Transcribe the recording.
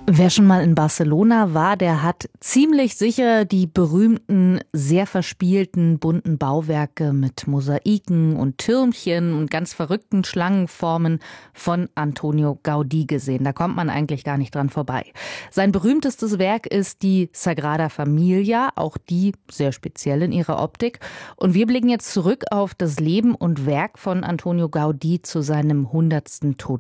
Wer schon mal in Barcelona war, der hat ziemlich sicher die berühmten, sehr verspielten, bunten Bauwerke mit Mosaiken und Türmchen und ganz verrückten Schlangenformen von Antonio Gaudí gesehen. Da kommt man eigentlich gar nicht dran vorbei. Sein berühmtestes Werk ist die Sagrada Familia, auch die sehr speziell in ihrer Optik. Und wir blicken jetzt zurück auf das Leben und Werk von Antonio Gaudí zu seinem 100. Todestag.